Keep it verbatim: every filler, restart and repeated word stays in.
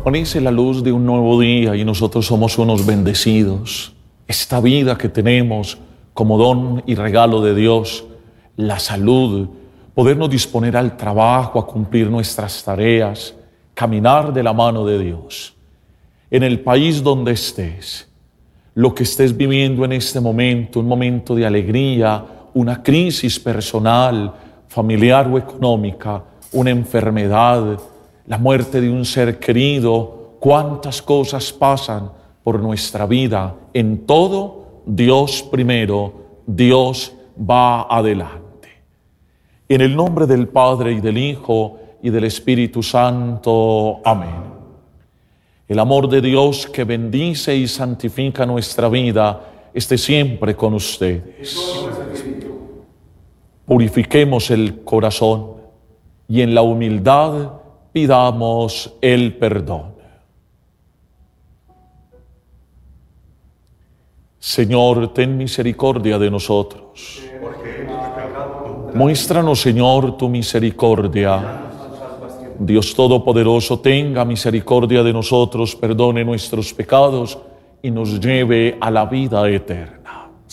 Amanece la luz de un nuevo día y nosotros somos unos bendecidos. Esta vida que tenemos como don y regalo de Dios, la salud, podernos disponer al trabajo, a cumplir nuestras tareas, caminar de la mano de Dios. En el país donde estés, lo que estés viviendo en este momento, un momento de alegría, una crisis personal, familiar o económica, una enfermedad, la muerte de un ser querido, cuántas cosas pasan por nuestra vida. En todo, Dios primero, Dios va adelante. En el nombre del Padre y del Hijo y del Espíritu Santo. Amén. El amor de Dios que bendice y santifica nuestra vida esté siempre con ustedes. Purifiquemos el corazón y en la humildad pidamos el perdón. Señor, ten misericordia de nosotros. Muéstranos, Señor, tu misericordia. Dios Todopoderoso, tenga misericordia de nosotros, perdone nuestros pecados y nos lleve a la vida eterna.